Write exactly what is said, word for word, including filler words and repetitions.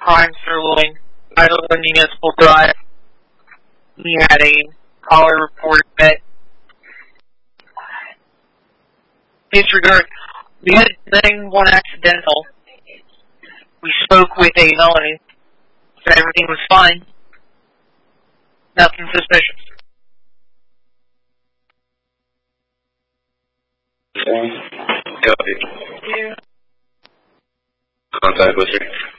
crime sirloin, Idlewood Municipal Drive. We had a caller report that disregard. We had nine one accidental. We spoke with a felony, so everything was fine. Nothing suspicious. Yeah. Contact with her.